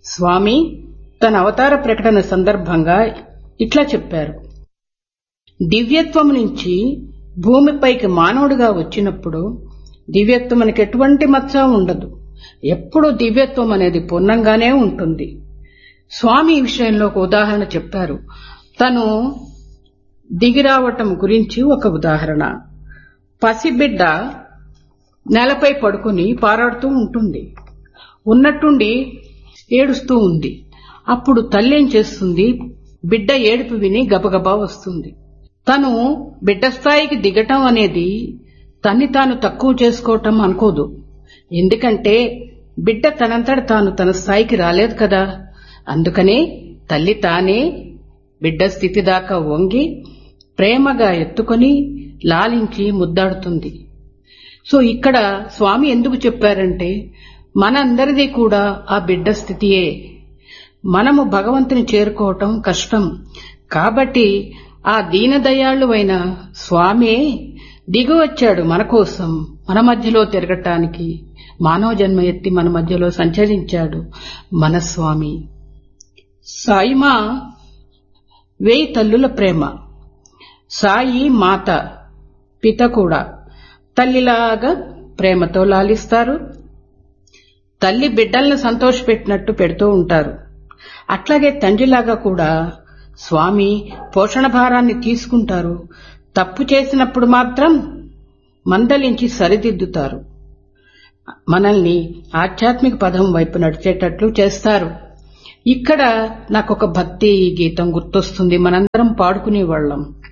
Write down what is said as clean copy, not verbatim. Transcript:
స్వామి తన అవతార ప్రకటన సందర్భంగా ఇట్లా చెప్పారు. దివ్యత్వం నుంచి భూమిపైకి మానవుడిగా వచ్చినప్పుడు దివ్యత్వానికి ఎటువంటి మచ్చ ఉండదు. ఎప్పుడూ దివ్యత్వం అనేది పూర్ణంగానే ఉంటుంది. స్వామి ఈ విషయంలో ఒక ఉదాహరణ చెప్పారు. తను దిగిరావటం గురించి ఒక ఉదాహరణ. పసిబిడ్డ నేలపై పడుకుని పారాడుతూ ఉంటుంది. ఉన్నట్టుండి ఏడుస్తూ ఉంది. అప్పుడు తల్లి ఏం చేస్తుంది, బిడ్డ ఏడుపు విని గబగబా వస్తుంది. తను బిడ్డ స్థాయికి దిగటం అనేది తన్ని తాను తక్కువ చేసుకోవటం అనుకోదు. ఎందుకంటే బిడ్డ తనంతట తాను తన స్థాయికి రాలేదు కదా. అందుకనే తల్లి తానే బిడ్డ స్థితి దాకా వంగి ప్రేమగా ఎత్తుకొని లాలించి ముద్దాడుతుంది. సో ఇక్కడ స్వామి ఎందుకు చెప్పారంటే మనందరిది కూడా ఆ బిడ్డ స్థితియే. మనము భగవంతుని చేరుకోవటం కష్టం. కాబట్టి ఆ దీనదయాళువైన స్వామే దిగివచ్చాడు మన కోసం, మన మధ్యలో తిరగటానికి. మానవ జన్మ ఎత్తి మన మధ్యలో సంచరించాడు మన స్వామి. సాయిమా 1000 తల్లుల ప్రేమ. సాయి మాత పిత కూడా తల్లిలాగా ప్రేమతో లాలిస్తారు. తల్లి బిడ్డలను సంతోషపెట్టినట్టు పెడుతూ ఉంటారు. అట్లాగే తండ్రిలాగా కూడా స్వామి పోషణ భారాన్ని తీసుకుంటారు. తప్పు చేసినప్పుడు మాత్రం మందలించి సరిదిద్దుతారు. మనల్ని ఆధ్యాత్మిక పదం వైపు నడిచేటట్లు చేస్తారు. ఇక్కడ నాకొక భక్తి గీతం గుర్తొస్తుంది. మనందరం పాడుకునేవాళ్లం.